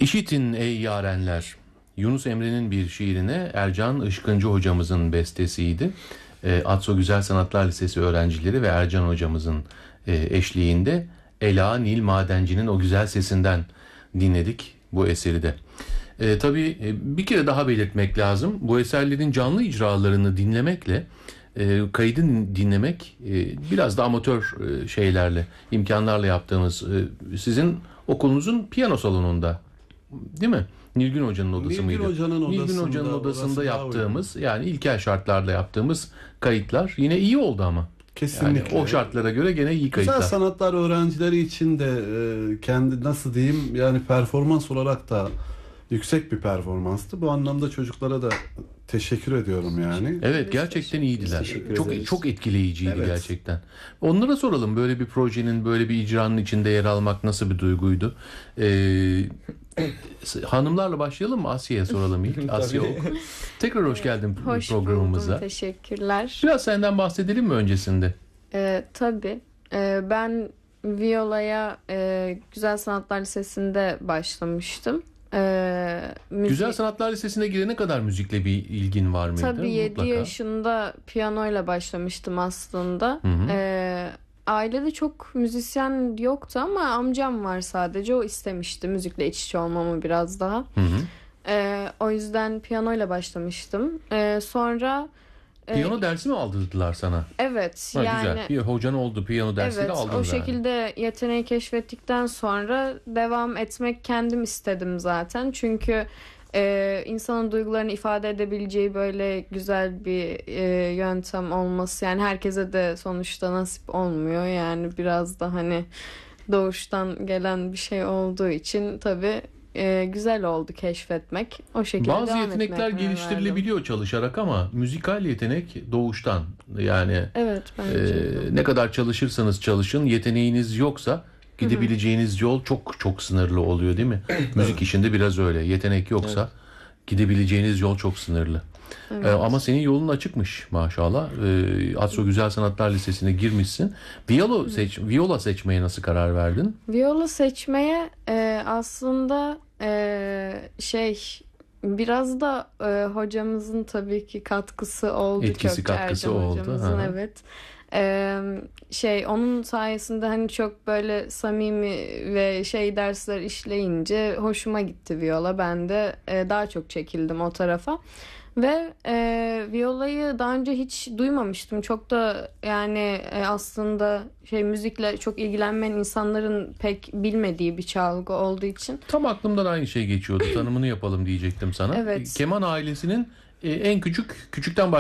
İşitin ey yarenler. Yunus Emre'nin bir şiirine Ercan Işkıncı hocamızın bestesiydi. Atso Güzel Sanatlar Lisesi öğrencileri ve Ercan hocamızın eşliğinde Ela Nil Madenci'nin o güzel sesinden dinledik bu eseri de. Tabii bir kere daha belirtmek lazım. Bu eserlerin canlı icralarını dinlemekle kaydı dinlemek biraz da amatör şeylerle, imkanlarla yaptığımız, sizin okulunuzun piyano salonunda, değil mi? Nilgün Hoca'nın odası mıydı? Nilgün Hoca'nın odasında yaptığımız, yani ilkel şartlarda yaptığımız kayıtlar yine iyi oldu ama. Kesinlikle. Yani o şartlara göre gene iyi kayıtlar. Güzel sanatlar öğrencileri için de kendi nasıl diyeyim, yani performans olarak da yüksek bir performanstı. Bu anlamda çocuklara da teşekkür ediyorum yani. Evet, gerçekten iyiydiler. Çok etkileyiciydi, evet. Gerçekten. Onlara soralım, böyle bir projenin, böyle bir icranın içinde yer almak nasıl bir duyguydu? Hanımlarla başlayalım mı? Asya'ya soralım ilk. Asya Ok. Tekrar hoş geldin programımıza. Hoş buldum, teşekkürler. Biraz senden bahsedelim mi öncesinde? Tabii. Ben viyolaya Güzel Sanatlar Lisesi'nde başlamıştım. Güzel Sanatlar Lisesi'ne girene kadar müzikle bir ilgin var mıydı? Tabii 7 Mutlaka. yaşında piyanoyla başlamıştım aslında. Hı hı. Ailede çok müzisyen yoktu ama amcam var sadece. O istemişti müzikle iç içe olmamı biraz daha. Hı hı. O yüzden piyanoyla başlamıştım. Sonra piyano dersi mi aldırdılar sana? Evet. Ha, yani güzel. Bir hocanın oldu, piyano dersleri evet, aldın o şekilde yeteneği keşfettikten sonra devam etmek kendim istedim zaten. Çünkü insanın duygularını ifade edebileceği böyle güzel bir yöntem olması, yani herkese de sonuçta nasip olmuyor. Yani biraz da hani doğuştan gelen bir şey olduğu için tabii güzel oldu keşfetmek. O şekilde bazı devam yetenekler etmeye geliştirilebiliyor verdim. çalışarak ama müzikal yetenek doğuştan. Yani Evet, bence. ne kadar çalışırsanız çalışın, yeteneğiniz yoksa gidebileceğiniz yol çok çok sınırlı oluyor, değil mi? Müzik işinde biraz öyle. Yetenek yoksa gidebileceğiniz yol çok sınırlı. Evet. Ama senin yolun açıkmış maşallah. Atso Güzel Sanatlar Lisesi'ne girmişsin. Viola seçmeye nasıl karar verdin? Viola seçmeye aslında biraz da hocamızın tabii ki katkısı oldu. Etkisi, çok katkısı Ercan oldu. hocamızın, Ha. evet. Onun sayesinde hani çok böyle samimi ve dersler işleyince hoşuma gitti viola. Ben de daha çok çekildim o tarafa. Ve violayı daha önce hiç duymamıştım. Çok da yani aslında müzikle çok ilgilenmeyen insanların pek bilmediği bir çalgı olduğu için. Tam aklımdan aynı şey geçiyordu. Tanımını yapalım diyecektim sana. Evet. Keman ailesinin en küçükten